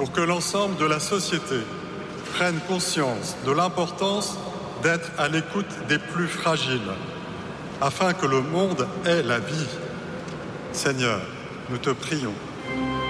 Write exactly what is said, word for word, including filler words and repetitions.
pour que l'ensemble de la société prenne conscience de l'importance d'être à l'écoute des plus fragiles, afin que le monde ait la vie. Seigneur, nous te prions.